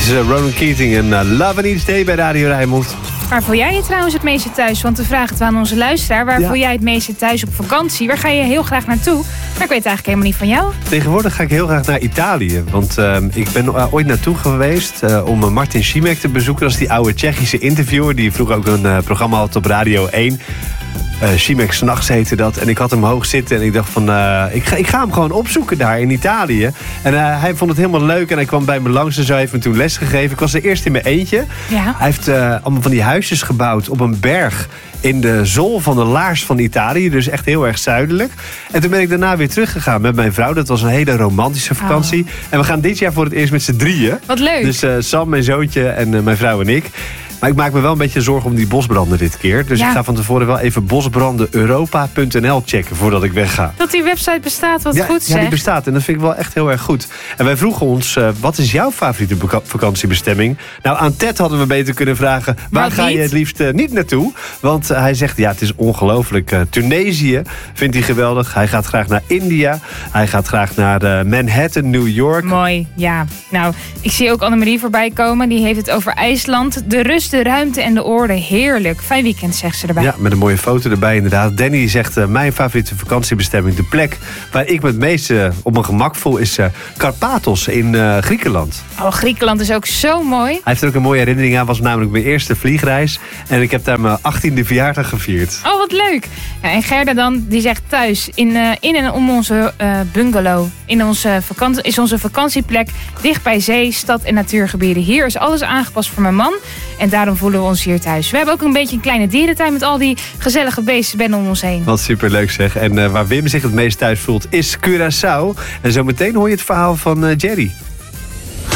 is Ronan Keating en Love and Each Day bij Radio Rijnmond. Waar voel jij je trouwens het meeste thuis? Want we vragen het aan onze luisteraar. Waar voel jij het meeste thuis op vakantie? Waar ga je heel graag naartoe? Maar ik weet het eigenlijk helemaal niet van jou. Tegenwoordig ga ik heel graag naar Italië. Want ik ben ooit naartoe geweest om Martin Šimek te bezoeken. Dat is die oude Tsjechische interviewer die vroeger ook een programma had op Radio 1. Šimek 's Nachts heette dat. En ik had hem hoog zitten en ik dacht van... ik ga hem gewoon opzoeken daar in Italië. En hij vond het helemaal leuk en hij kwam bij me langs en zo heeft me toen les gegeven. Ik was er eerst in mijn eentje. Ja. Hij heeft allemaal van die huisjes gebouwd op een berg in de zool van de laars van Italië. Dus echt heel erg zuidelijk. En toen ben ik daarna weer teruggegaan met mijn vrouw. Dat was een hele romantische vakantie. Oh. En we gaan dit jaar voor het eerst met z'n drieën. Wat leuk. Dus Sam, mijn zoontje en mijn vrouw en ik. Maar ik maak me wel een beetje zorgen om die bosbranden dit keer. Dus ik ga van tevoren wel even bosbrandeneuropa.nl checken voordat ik wegga. Dat die website bestaat, wat goed zeg. Ja, die bestaat en dat vind ik wel echt heel erg goed. En wij vroegen ons, wat is jouw favoriete vakantiebestemming? Nou, aan Ted hadden we beter kunnen vragen, waar ga je het liefst niet naartoe? Want hij zegt, ja, het is ongelooflijk. Tunesië vindt hij geweldig. Hij gaat graag naar India. Hij gaat graag naar Manhattan, New York. Mooi, ja. Nou, ik zie ook Annemarie voorbij komen. Die heeft het over IJsland. De rust, de ruimte en de orde. Heerlijk. Fijn weekend, zegt ze erbij. Ja, met een mooie foto erbij inderdaad. Danny zegt, mijn favoriete vakantiebestemming, de plek waar ik me het meest op mijn gemak voel, is Karpathos in Griekenland. Oh, Griekenland is ook zo mooi. Hij heeft er ook een mooie herinnering aan. Was namelijk mijn eerste vliegreis. En ik heb daar mijn 18e verjaardag gevierd. Oh, wat leuk. Ja, en Gerda dan, die zegt thuis, in en om onze bungalow. Is onze vakantieplek dicht bij zee, stad en natuurgebieden. Hier is alles aangepast voor mijn man. En daarom voelen we ons hier thuis. We hebben ook een beetje een kleine dierentuin met al die gezellige beesten om ons heen. Wat superleuk zeg. En waar Wim zich het meest thuis voelt is Curaçao. En zometeen hoor je het verhaal van Jerry.